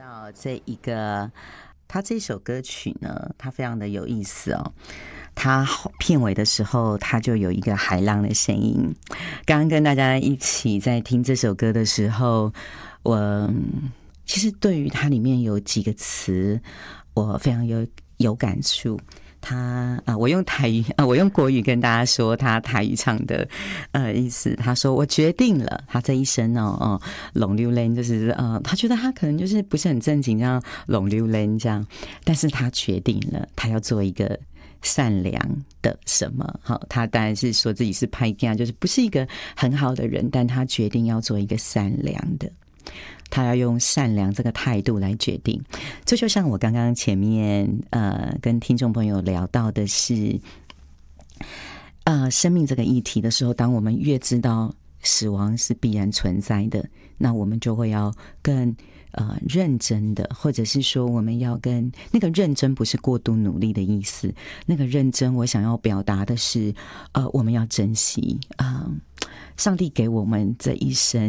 到这一个，他这首歌曲呢，它非常的有意思哦。他片尾的时候，他就有一个海浪的声音。刚刚跟大家一起在听这首歌的时候，我其实对于它里面有几个词，我非常有感触。我用台语我用国语跟大家说他台语唱的意思。他说我决定了，他这一生拢溜人，就是他觉得他可能就是不是很正经这样拢溜人这样，但是他决定了他要做一个善良的什么。好，他当然是说自己是歹囝，就是不是一个很好的人，但他决定要做一个善良的，他要用善良这个态度来决定。这就像我刚刚前面跟听众朋友聊到的是生命这个议题的时候，当我们越知道死亡是必然存在的，那我们就会要更认真的，或者是说我们要跟那个认真不是过度努力的意思，那个认真我想要表达的是我们要珍惜上帝给我们这一生